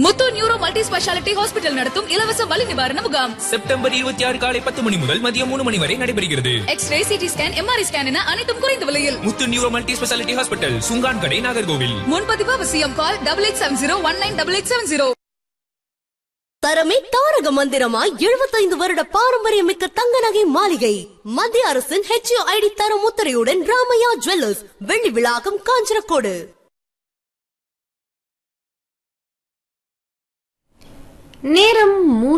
முத்து neuro multi speciality hospital நடத்தும் இலவச வலி நிவாரண முகாம் செப்டம்பர் 26 காலை 10 மணி முதல் மதியம் 3 மணி வரை நடைபெறுகிறது. X ray, CT scan, MRI scan என அனைத்தும் குறைந்த விலையில். முத்து நியூரோ மல்டி ஸ்பெஷாலிட்டி ஹாஸ்பிட்டல், சுங்கான் கடை, நாகர்கோவில். முன்பதிவு அவசியம். கால் 8870198870. தரமே தாரக மந்திரமாய் 75 வருட பாரம்பரியமிக்க தங்க நகை மாளிகை. மத்திய அரசின் HUID தரம் முத்திரையுடன் ராமையா ஜுவல்லர்ஸ், வெள்ளி விழாக்கம், காஞ்சனக்கோடு. நேரம்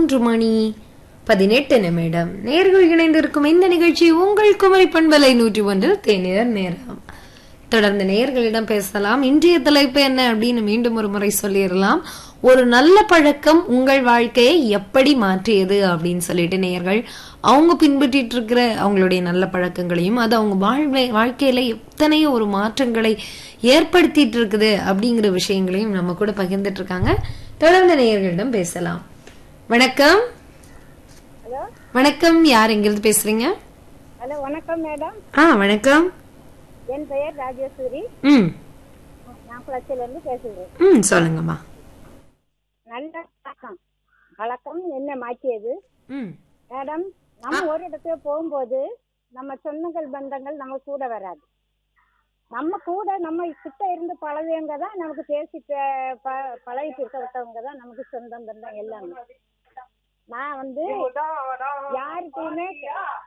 3:18. நேர்கள் இணைந்திருக்கும் இந்த நிகழ்ச்சி உங்கள் குமரி பண்பலை 101 தேநீர் நேரம். தொடர்ந்து நேயர்களிடம் பேசலாம். இன்றைய தலைப்பு என்ன அப்படின்னு மீண்டும் ஒரு முறை சொல்லிடலாம். ஒரு நல்ல பழக்கம் உங்கள் வாழ்க்கையை எப்படி மாற்றியது அப்படின்னு சொல்லிட்டு நேயர்கள் அவங்க பின்பற்றிட்டு இருக்கிற அவங்களுடைய நல்ல பழக்கங்களையும் அது அவங்க வாழ்க்கையில எத்தனையோ ஒரு மாற்றங்களை ஏற்படுத்திட்டு இருக்குது அப்படிங்கிற விஷயங்களையும் நம்ம கூட பகிர்ந்துட்டு இருக்காங்க. தொடர்ந்து நேயர்களிடம் பேசலாம். வணக்கம். வணக்கம், யார் எங்கிருந்து பேசுறீங்க? ஹலோ, வணக்கம் மேடம். வணக்கம். என் பெயர் ராஜேஸ்வரி. நான் குளச்சில இருந்து பேசுகிறேன். சொல்லுங்கம்மா. நல்ல பழக்கம் என்ன மாற்றியது மேடம்? நம்ம ஒரு இடத்துல போகும்போது நம்ம சொந்தங்கள் பந்தங்கள் நம்ம கூட வராது. நம்ம கூட நம்ம கிட்ட இருந்து பழகுவங்க தான் நமக்கு பேசி பழகிட்டு இருக்கிறவங்க தான் நமக்கு சொந்தம் பந்தம் எல்லாமே. நான் யாருக்குமே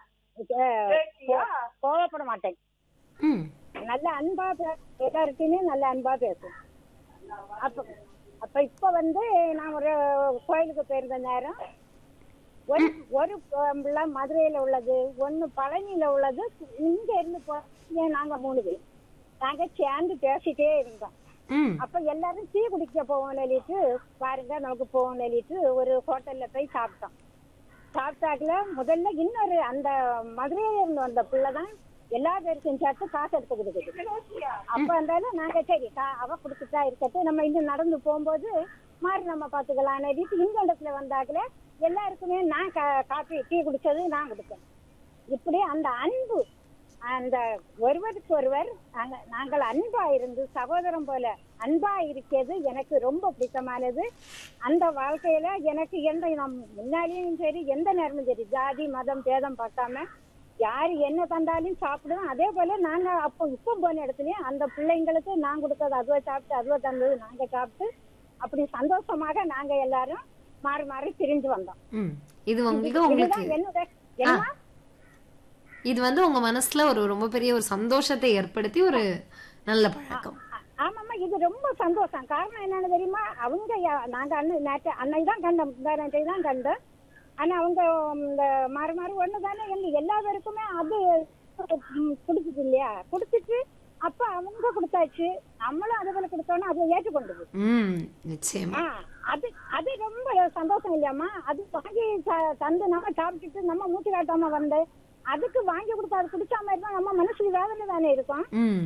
கோவப்பட மாட்டேன். நல்ல அன்பா எல்லாருக்குமே நல்ல அன்பா பேசும். அப்ப இப்ப நான் ஒரு கோயிலுக்கு போயிருந்த நேரம் ஒரு மதுரையில உள்ளது, ஒண்ணு பழனியில உள்ளது, இங்க இருந்து நாங்க 3 பேர் நாங்க சேர்ந்து பேசிட்டே இருந்தோம். அப்ப எல்லாரும் டீ குடிக்க போவோம் சொல்லிட்டு, பாருங்க நமக்கு போவோம் சொல்லிட்டு ஒரு ஹோட்டல்ல போய் சாப்பிட்டோம். சாப்பிட்டாக்குல முதல்ல இன்னொரு அந்த மதுரையில இருந்து வந்த பிள்ளைதான் எல்லா பேருக்கும் சேர்த்து காசு எடுத்து கொடுக்குது. அப்ப இருந்தாலும் நாங்க சரி அவ கொடுத்துட்டா இருக்கட்டும், நம்ம இன்னும் நடந்து போகும்போது மாறி நம்ம பாத்துக்கலாம் சொல்லிட்டு இந்த இடத்துல வந்தாக்குல எல்லாருக்குமே நான் காப்பி டீ குடிச்சது நான் கொடுத்தேன். இப்படி அந்த அன்பு, அந்த ஒருவருக்கு ஒருவர் நாங்கள் அன்பா இருந்து சகோதரம் போல அன்பா இருக்கிறது எனக்கு ரொம்ப பிடித்தமானது. அந்த வாழ்க்கையில எனக்கு முன்னாலேயும் சரி எந்த நேரமும் சரி ஜாதி மதம் பேதம் பார்க்காம யாரு என்ன தந்தாலும் சாப்பிடுவோம். அதே போல நாங்க இப்ப போன இடத்துலயும் அந்த பிள்ளைங்களுக்கு நான் கொடுத்தது அதுவா சாப்பிட்டு, அதுவா தந்தது நாங்க சாப்பிட்டு, அப்படி சந்தோஷமாக நாங்க எல்லாரும் மாறி மாறி பிரிஞ்சு வந்தோம். இது உங்களுக்கு இது உங்க மனசுல ஒரு ரொம்ப பெரிய ஒரு சந்தோஷத்தை ஏற்படுத்தி ஒரு நல்ல பழக்கம். ஆமாமா, இது ரொம்ப சந்தோஷம். காரணம் என்னன்னு தெரியுமா? அவங்க நாங்க அன்னை தான் கண்டோம். ஆனா அவங்க இந்த மாறி மாறி ஒண்ணுதானே எங்க எல்லா பேருக்குமே அது குடுத்துச்சு இல்லையா? குடுத்துட்டு அப்ப அவங்க கொடுத்தாச்சு, நம்மளும் அது போல கொடுத்தோம்னா அதை ஏற்றுக்கொண்டது. அது ரொம்ப சந்தோஷம் இல்லையாமா? அது வாங்கி தந்து நம்ம சாப்பிட்டுட்டு நம்ம மூச்சு காட்டாம அதுக்கு வாங்கி கொடுத்தா அது குடிக்காம இருந்தா நம்ம மனசுக்கு வேதனை தானே இருக்கும்.